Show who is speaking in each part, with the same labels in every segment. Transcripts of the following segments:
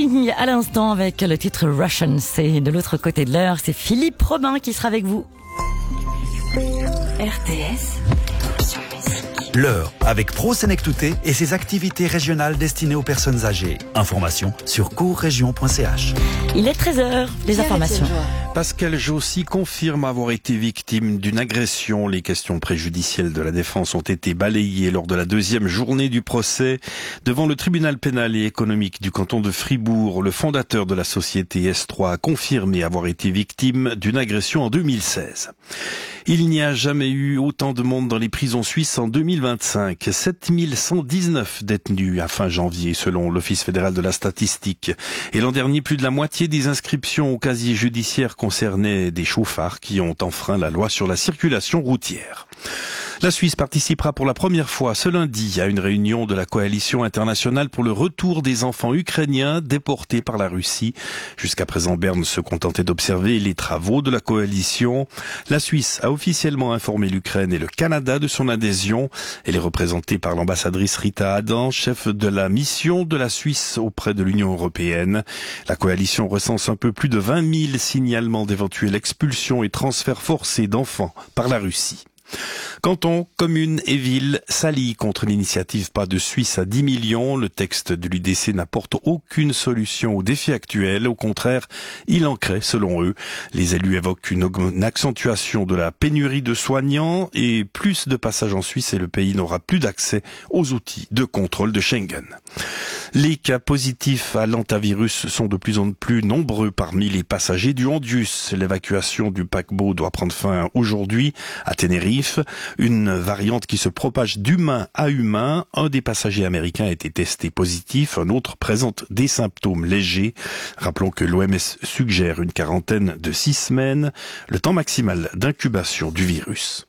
Speaker 1: Sting à l'instant avec le titre Russian. C'est de l'autre côté de l'heure, c'est Philippe Robin qui sera avec vous.
Speaker 2: RTS.
Speaker 3: L'heure avec Pro Sénectouté et ses activités régionales destinées aux personnes âgées. Informations sur courregion.ch.
Speaker 1: Il est 13h, les informations.
Speaker 4: Pascal Jossy confirme avoir été victime d'une agression. Les questions préjudicielles de la défense ont été balayées lors de la deuxième journée du procès. Devant le tribunal pénal et économique du canton de Fribourg, le fondateur de la société S3 a confirmé avoir été victime d'une agression en 2016. Il n'y a jamais eu autant de monde dans les prisons suisses en 2025. 7119 détenus à fin janvier selon l'Office fédéral de la statistique. Et l'an dernier, plus de la moitié des inscriptions au casier judiciaire concernaient des chauffards qui ont enfreint la loi sur la circulation routière. La Suisse participera pour la première fois ce lundi à une réunion de la coalition internationale pour le retour des enfants ukrainiens déportés par la Russie. Jusqu'à présent, Berne se contentait d'observer les travaux de la coalition. La Suisse a officiellement informé l'Ukraine et le Canada de son adhésion. Elle est représentée par l'ambassadrice Rita Adam, chef de la mission de la Suisse auprès de l'Union européenne. La coalition recense un peu plus de 20 000 signalements d'éventuelles expulsions et transferts forcés d'enfants par la Russie. Cantons, communes et villes s'allient contre l'initiative Pas de Suisse à 10 millions. Le texte de l'UDC n'apporte aucune solution aux défis actuels. Au contraire, il en crée, selon eux. Les élus évoquent une accentuation de la pénurie de soignants et plus de passages en Suisse et le pays n'aura plus d'accès aux outils de contrôle de Schengen. Les cas positifs à l'hantavirus sont de plus en plus nombreux parmi les passagers du Hondius. L'évacuation du paquebot doit prendre fin aujourd'hui à Tenerife. Une variante qui se propage d'humain à humain. Un des passagers américains a été testé positif, un autre présente des symptômes légers. Rappelons que l'OMS suggère une quarantaine de 6 semaines, le temps maximal d'incubation du virus.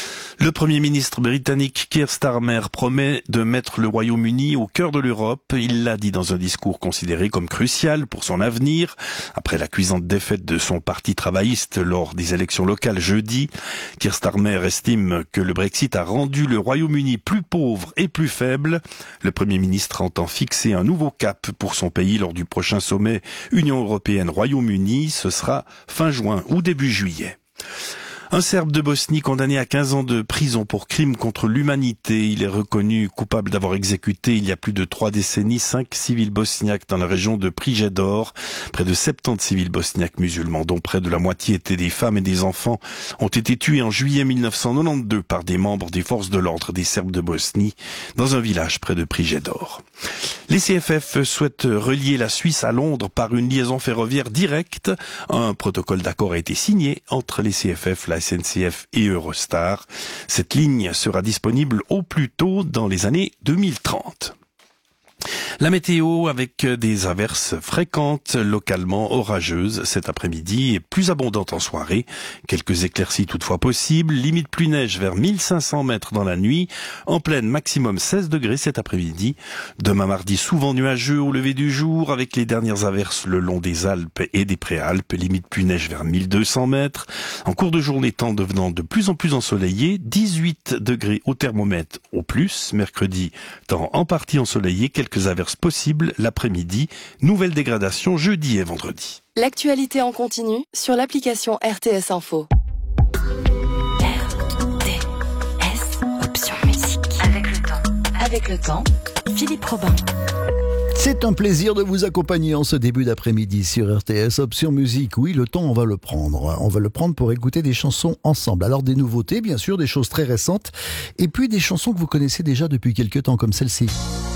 Speaker 4: Le Premier ministre britannique Keir Starmer promet de mettre le Royaume-Uni au cœur de l'Europe. Il l'a dit dans un discours considéré comme crucial pour son avenir. Après la cuisante défaite de son parti travailliste lors des élections locales jeudi, Keir Starmer estime que le Brexit a rendu le Royaume-Uni plus pauvre et plus faible. Le Premier ministre entend fixer un nouveau cap pour son pays lors du prochain sommet Union européenne-Royaume-Uni. Ce sera fin juin ou début juillet. Un Serbe de Bosnie condamné à 15 ans de prison pour crime contre l'humanité. Il est reconnu coupable d'avoir exécuté il y a plus de 3 décennies 5 civils bosniaques dans la région de Prijedor. Près de 70 civils bosniaques musulmans, dont près de la moitié étaient des femmes et des enfants, ont été tués en juillet 1992 par des membres des forces de l'ordre des Serbes de Bosnie dans un village près de Prijedor. Les CFF souhaitent relier la Suisse à Londres par une liaison ferroviaire directe. Un protocole d'accord a été signé entre les CFF, la SNCF et Eurostar. Cette ligne sera disponible au plus tôt dans les années 2030. La météo avec des averses fréquentes, localement orageuses cet après-midi et plus abondantes en soirée. Quelques éclaircies toutefois possibles, limite pluie neige vers 1500 mètres dans la nuit. En pleine, maximum 16 degrés cet après-midi. Demain mardi, souvent nuageux au lever du jour avec les dernières averses le long des Alpes et des Préalpes. Limite pluie neige vers 1200 mètres. En cours de journée, temps devenant de plus en plus ensoleillé. 18 degrés au thermomètre au plus. Mercredi, temps en partie ensoleillé. Quelques averses possibles l'après-midi. Nouvelle dégradation jeudi et vendredi.
Speaker 2: L'actualité en continu sur l'application RTS Info.
Speaker 1: RTS, option musique.
Speaker 2: Avec le temps,
Speaker 1: Philippe Robin.
Speaker 5: C'est un plaisir de vous accompagner en ce début d'après-midi sur RTS Option Musique. Oui, le temps, on va le prendre. On va le prendre pour écouter des chansons ensemble. Alors des nouveautés, bien sûr, des choses très récentes. Et puis des chansons que vous connaissez déjà depuis quelques temps, comme celle-ci.